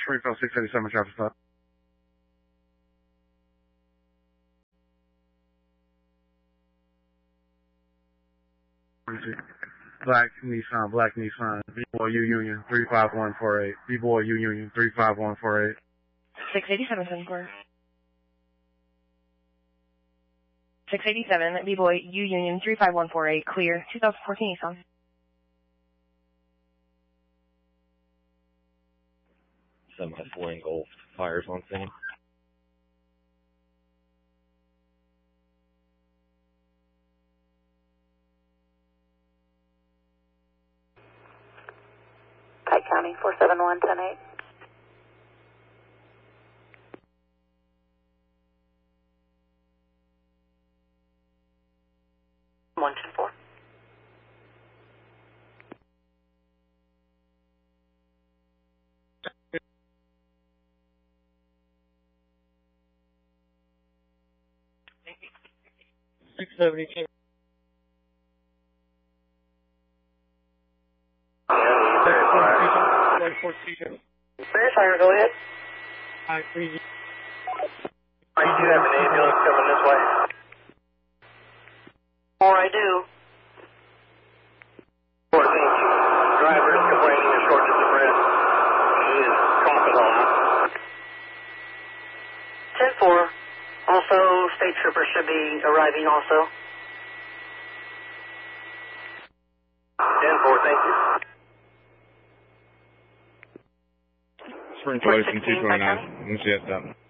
Springfield 687 traffic stop. Black Nissan, B-Boy U Union 35148, B-Boy U Union 35148. 687 10 Court. 687, B-Boy U Union 35148, clear, 2014 Nissan. Semi-full engulfed, fires on scene. Pike County 471-10-8. One two four. Fire, go ahead. I do have an ambulance coming this way. Or I do. Poor thing. Driver is complaining of shortness of breath. He is coughing on him. 10-4. Also, state troopers should be arriving also. 10-4, thank you. Springfield 229, let's get that.